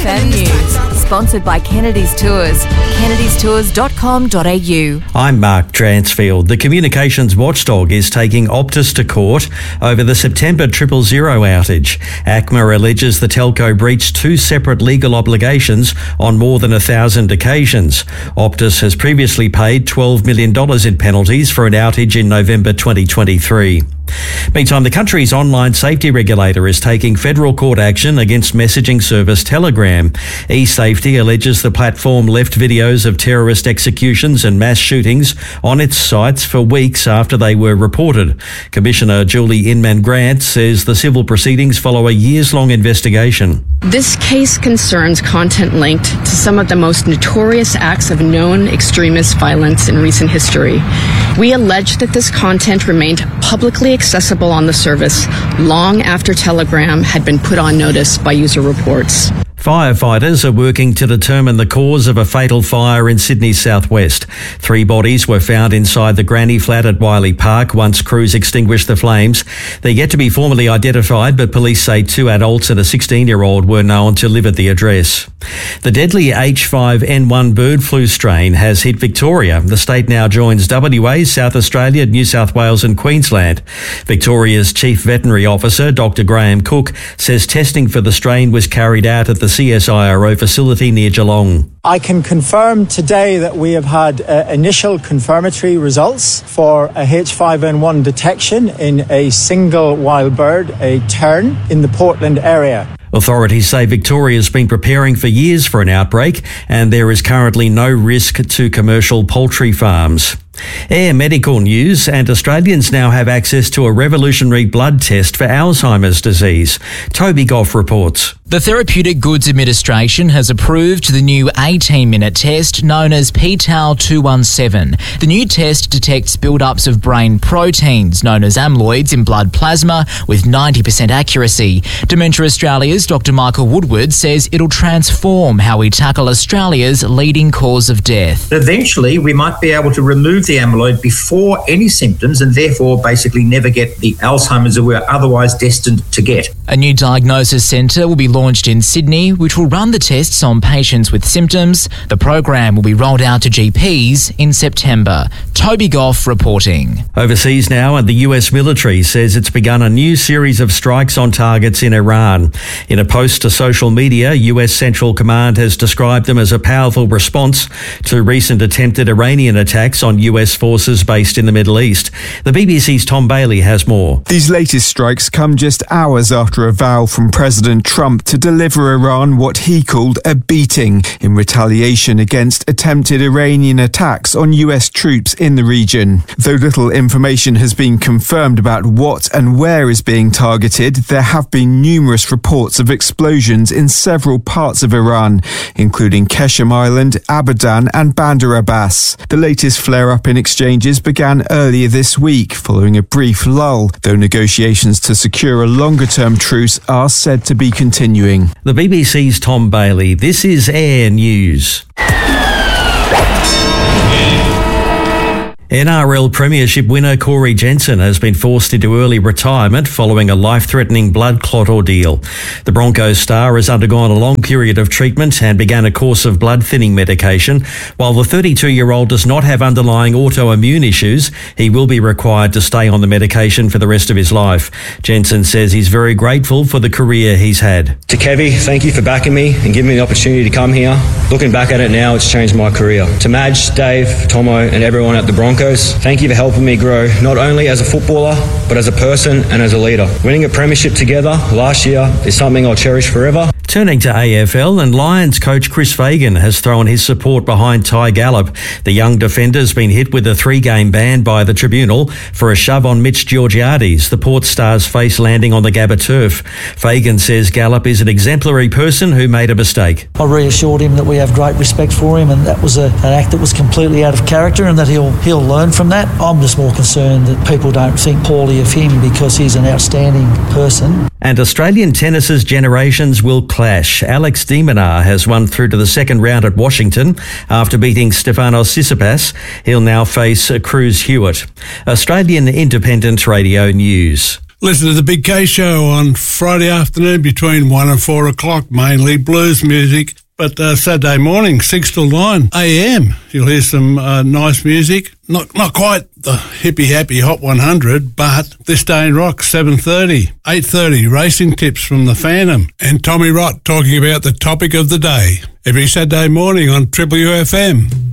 AFM News, sponsored by Kennedy's Tours, kennedystours.com.au. I'm Mark Dransfield. The communications watchdog is taking Optus to court over the September 000 outage. ACMA alleges the telco breached two separate legal obligations on more than 1,000 occasions. Optus has previously paid $12 million in penalties for an outage in November 2023. Meantime, the country's online safety regulator is taking federal court action against messaging service Telegram. eSafety alleges the platform left videos of terrorist executions and mass shootings on its sites for weeks after they were reported. Commissioner Julie Inman-Grant says the civil proceedings follow a years-long investigation. This case concerns content linked to some of the most notorious acts of known extremist violence in recent history. We allege that this content remained publicly accessible on the service long after Telegram had been put on notice by user reports. Firefighters are working to determine the cause of a fatal fire in Sydney's southwest. 3 bodies were found inside the granny flat at Wiley Park once crews extinguished the flames. They're yet to be formally identified, but police say 2 adults and a 16-year-old were known to live at the address. The deadly H5N1 bird flu strain has hit Victoria. The state now joins WA, South Australia, New South Wales and Queensland. Victoria's Chief Veterinary Officer, Dr. Graham Cook, says testing for the strain was carried out at the CSIRO facility near Geelong. I can confirm today that we have had initial confirmatory results for a H5N1 detection in a single wild bird, a tern, in the Portland area. Authorities say Victoria's been preparing for years for an outbreak and there is currently no risk to commercial poultry farms. Air medical news, and Australians now have access to a revolutionary blood test for Alzheimer's disease. Toby Goff reports. The Therapeutic Goods Administration has approved the new 18-minute test known as p-tau217. The new test detects build-ups of brain proteins known as amyloids in blood plasma with 90% accuracy. Dementia Australia's Dr. Michael Woodward says it'll transform how we tackle Australia's leading cause of death. Eventually, we might be able to remove the amyloid before any symptoms and therefore basically never get the Alzheimer's that we're otherwise destined to get. A new diagnosis centre will be launched in Sydney, which will run the tests on patients with symptoms. The program will be rolled out to GPs in September. Toby Goff reporting. Overseas now, and the US military says it's begun a new series of strikes on targets in Iran. In a post to social media, US Central Command has described them as a powerful response to recent attempted Iranian attacks on US forces based in the Middle East. The BBC's Tom Bailey has more. These latest strikes come just hours after a vow from President Trump to deliver Iran what he called a beating in retaliation against attempted Iranian attacks on US troops in the region. Though little information has been confirmed about what and where is being targeted, there have been numerous reports of explosions in several parts of Iran, including Qeshm Island, Abadan and Bandar Abbas. The latest flare-up in exchanges began earlier this week, following a brief lull, though negotiations to secure a longer-term truce are said to be continuing. The BBC's Tom Bailey. This is Air News. NRL Premiership winner Corey Jensen has been forced into early retirement following a life-threatening blood clot ordeal. The Broncos star has undergone a long period of treatment and began a course of blood-thinning medication. While the 32-year-old does not have underlying autoimmune issues, he will be required to stay on the medication for the rest of his life. Jensen says he's very grateful for the career he's had. To Kevy, thank you for backing me and giving me the opportunity to come here. Looking back at it now, it's changed my career. To Madge, Dave, Tomo and everyone at the Broncos, thank you for helping me grow, not only as a footballer, but as a person and as a leader. Winning a premiership together last year is something I'll cherish forever. Turning to AFL, and Lions coach Chris Fagan has thrown his support behind Ty Gallup. The young defender's been hit with a 3-game ban by the tribunal for a shove on Mitch Georgiades, the Port Star's face landing on the Gabba turf. Fagan says Gallup is an exemplary person who made a mistake. I reassured him that we have great respect for him and that was an act that was completely out of character and that he'll learn from that. I'm just more concerned that people don't think poorly of him because he's an outstanding person. And Australian tennis's generations will clash. Alex de Minaur has won through to the second round at Washington after beating Stefanos Tsitsipas. He'll now face Cruz Hewitt. Australian Independent Radio News. Listen to the Big K Show on Friday afternoon between 1 and 4 o'clock, mainly blues music. But Saturday morning, 6 till 9 a.m, you'll hear some nice music. Not quite the hippie happy Hot 100, but This Day in Rock, 7:30. 8:30, racing tips from the Phantom. And Tommy Rott talking about the topic of the day. Every Saturday morning on Triple UFM.